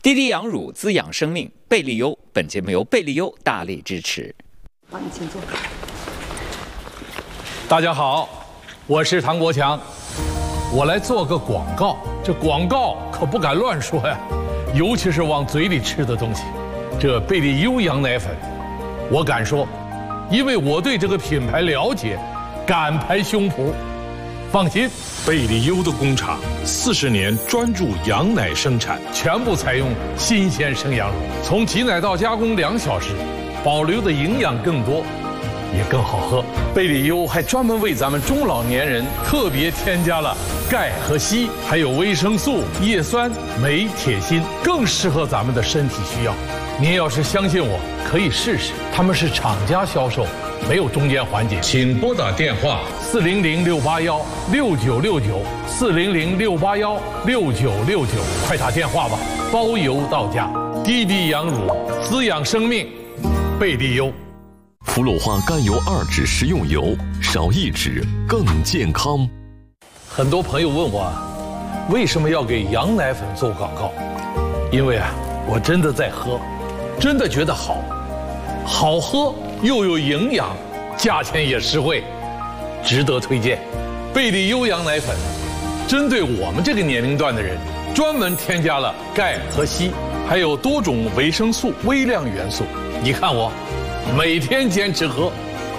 滴滴养乳滋养生命，贝利优。本节目由贝利优大力支持。 帮你请坐。 大家好，我是唐国强，我来做个广告。这广告可不敢乱说呀，尤其是往嘴里吃的东西。这贝利优羊奶粉，我敢说，因为我对这个品牌了解，敢拍胸脯。放心， 贝利优的工厂40年专注羊奶生产， 全部采用新鲜生羊乳，从挤奶到加工2小时，保留的营养更多，也更好喝。贝利优还专门为咱们中老年人特别添加了钙和硒，还有维生素、叶酸、镁、铁、锌，更适合咱们的身体需要。您要是相信我，可以试试。他们是厂家销售，没有中间环节。 请拨打电话 400-681-6969，400-681-6969，快打电话吧，包邮到家。滴滴羊乳滋养生命，贝利优。 氟氯化甘油2酯食用油，少1酯更健康。 很多朋友问我，为什么要给羊奶粉做广告？因为我真的在喝，真的觉得好，好喝又有营养，价钱也实惠，值得推荐。贝利优羊奶粉针对我们这个年龄段的人，专门添加了钙和硒，还有多种维生素、微量元素。你看我每天坚持喝。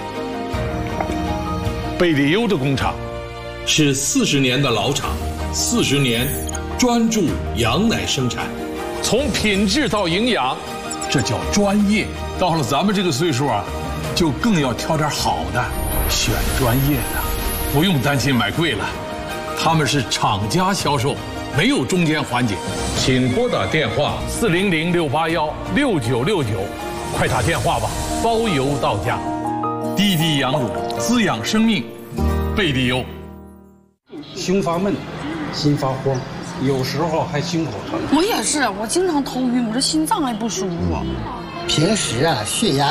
贝利优的工厂是40年的老厂，40年专注羊奶生产， 从品质到营养，这叫专业。到了咱们这个岁数就更要挑点好的，选专业的，不用担心买贵了。他们是厂家销售，没有中间环节。 请拨打电话 400-681-6969，快打电话吧，包邮到家。滴滴羊乳滋养生命，贝利优。 胸发闷，心发慌，有时候还心口疼。 我也是，我经常头晕，我这心脏还不舒服。 平时血压